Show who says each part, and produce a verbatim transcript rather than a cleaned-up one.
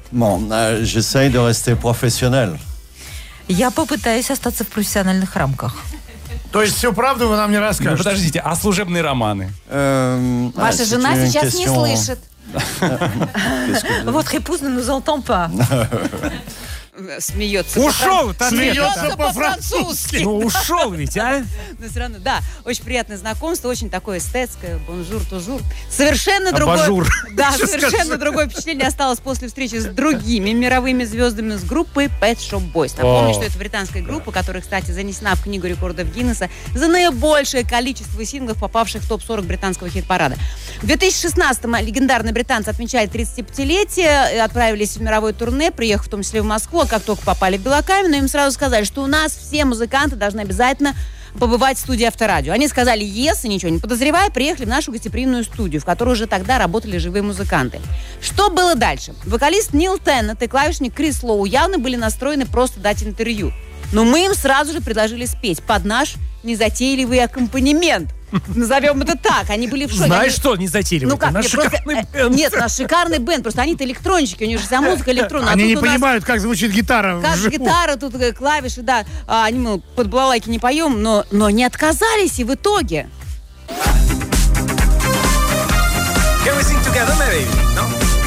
Speaker 1: Bon, euh, j'essaye de rester professionnel.
Speaker 2: Я попытаюсь остаться в профессиональных рамках.
Speaker 3: То есть всю правду вы нам не расскажете?
Speaker 4: Ну, подождите, а служебные романы?
Speaker 1: Euh,
Speaker 5: Ваша
Speaker 1: ah,
Speaker 5: жена
Speaker 1: c'est une
Speaker 5: сейчас не
Speaker 1: question-
Speaker 5: слышит.
Speaker 2: Votre épouse ne nous entend pas.
Speaker 5: Смеется.
Speaker 4: Ушел от ответа.
Speaker 5: Смеется по-французски.
Speaker 4: Ну, ушел ведь, а?
Speaker 5: Но все равно, да, очень приятное знакомство, очень такое эстетское, бонжур, тужур. Совершенно другое...
Speaker 4: Абажур.
Speaker 5: Да,
Speaker 4: Что
Speaker 5: совершенно
Speaker 4: скажешь?
Speaker 5: другое впечатление осталось после встречи с другими мировыми звездами, с группой Pet Shop Boys. Напомню,
Speaker 4: О.
Speaker 5: что это британская группа, которая, кстати, занесена в Книгу рекордов Гиннесса за наибольшее количество синглов, попавших в топ сорок британского хит-парада. В две тысячи шестнадцатом легендарные британцы отмечали тридцатипятилетие, и отправились в мировое турне, приехав в том числе в Москву, а как только попали в Белокамену, им сразу сказали, что у нас все музыканты должны обязательно побывать в студии Авторадио. Они сказали «ес», и ничего не подозревая, приехали в нашу гостеприимную студию, в которой уже тогда работали живые музыканты. Что было дальше? Вокалист Нил Теннет и клавишник Крис Лоу явно были настроены просто дать интервью. Но мы им сразу же предложили спеть под наш незатейливый аккомпанемент. Назовем это так. Они были в шоке.
Speaker 4: Знаешь
Speaker 5: Они-
Speaker 4: что, не затейливый?
Speaker 5: Ну как,
Speaker 4: наш
Speaker 5: нет, просто,
Speaker 4: шикарный
Speaker 5: э,
Speaker 4: бенд.
Speaker 5: нет, наш шикарный бенд. Просто они-то электронщики, у них же вся музыка электронная. А
Speaker 3: Они
Speaker 5: тут
Speaker 3: не
Speaker 5: у нас
Speaker 3: понимают, как звучит гитара
Speaker 5: как
Speaker 3: вживую.
Speaker 5: гитара, тут э, клавиши, да. А, они, мол, под балалайки не поем, но, но не отказались и в итоге.
Speaker 4: Can we sing together, maybe?